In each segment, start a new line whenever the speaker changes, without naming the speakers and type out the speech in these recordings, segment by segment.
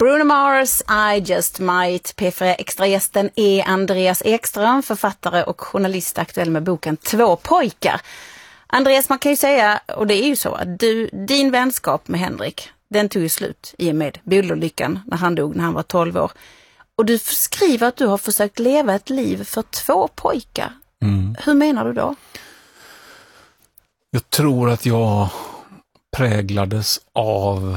Bruno Mars, I Just Might. P4 Extra-gästen är Andreas Ekström, författare och journalist, aktuell med boken Två pojkar. Andreas, man kan ju säga, och det är ju så, att din vänskap med Henrik, den tog ju slut i och med bilolyckan när han dog när han var 12 år. Och du skriver att du har försökt leva ett liv för 2 pojkar. Hur menar du då?
Jag tror att jag präglades av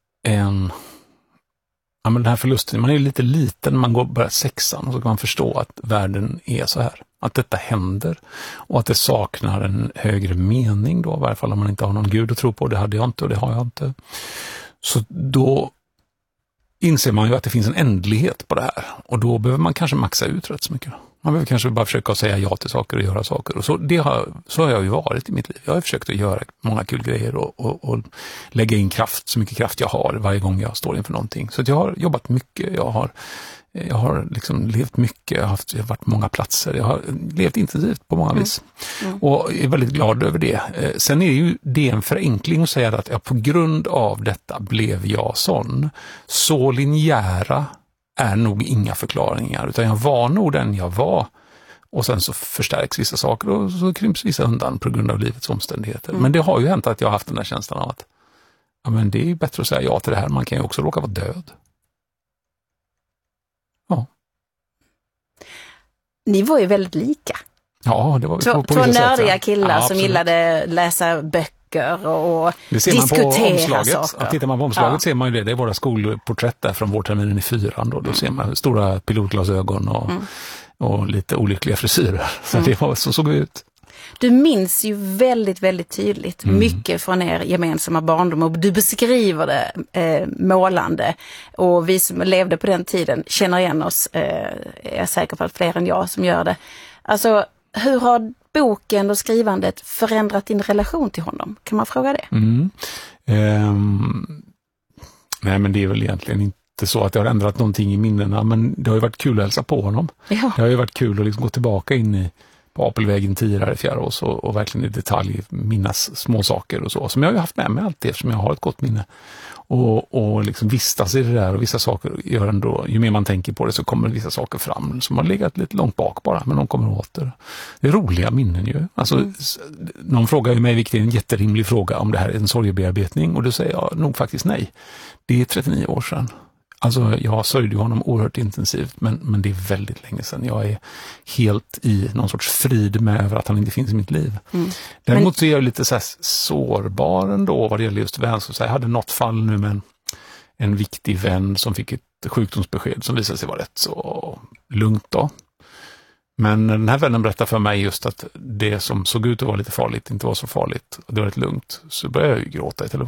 den här förlusten. Man är ju lite liten när man går bara 6:an och så kan man förstå att världen är så här. Att detta händer och att det saknar en högre mening då, i varje fall om man inte har någon gud att tro på. Det hade jag inte och det har jag inte. Så då inser man ju att det finns en ändlighet på det här och då behöver man kanske maxa ut rätt så mycket. Man behöver kanske bara försöka säga ja till saker och göra saker. Och så har jag ju varit i mitt liv. Jag har försökt att göra många kul grejer och lägga in så mycket kraft jag har varje gång jag står inför någonting. Så att jag har jobbat mycket, jag har liksom levt mycket, jag har varit på många platser, jag har levt intensivt på många vis. Och är väldigt glad över det. Sen är ju det en förenkling att säga att på grund av detta blev jag sån. Så linjära är nog inga förklaringar, utan jag var nog den jag var och sen så förstärks vissa saker och så krymps vissa undan på grund av livets omständigheter. Men det har ju hänt att jag har haft den där känslan av att men det är ju bättre att säga ja till det här, man kan ju också råka vara död. Ja.
Ni var ju väldigt lika.
Ja, det var vi på
två nördiga
sätt,
killar som gillade läsa böcker och
det ser
diskutera
man på omslaget.
saker.
Tittar man på omslaget ser man ju det. Det är våra skolporträtt där från vårterminen i 4:an. Då ser man stora pilotglasögon och lite olyckliga frisyrer. Så det var så såg det ut.
Du minns ju väldigt, väldigt tydligt mycket från er gemensamma barndom och du beskriver det målande. Och vi som levde på den tiden känner igen oss, är jag säker på att fler än jag som gör det. Alltså, hur har boken och skrivandet förändrat din relation till honom? Kan man fråga det?
Nej, men det är väl egentligen inte så att jag har ändrat någonting i minnena, men det har ju varit kul att hälsa på honom. Ja. Det har ju varit kul att liksom gå tillbaka in på Apelvägen 10 här i Fjärås och verkligen i detalj minnas små saker och så, som jag har ju haft med mig alltid eftersom jag har ett gott minne. Och liksom vistas i det där och vissa saker gör ändå, ju mer man tänker på det så kommer vissa saker fram som har legat lite långt bak bara, men de kommer åter. Det är roliga minnen ju. Alltså, någon frågar ju mig, vilket är en jätterimlig fråga, om det här är en sorgebearbetning, och då säger jag nog faktiskt nej. Det är 39 år sedan. Alltså jag sörjde honom oerhört intensivt, men det är väldigt länge sedan. Jag är helt i någon sorts frid med över att han inte finns i mitt liv. Däremot så är jag lite så här sårbar ändå vad det gäller just vän. Så jag hade något fall nu med en viktig vän som fick ett sjukdomsbesked som visade sig vara rätt så lugnt då. Men den här vännen berättade för mig just att det som såg ut att vara lite farligt inte var så farligt. Och det var rätt lugnt. Så började jag ju gråta i telefon.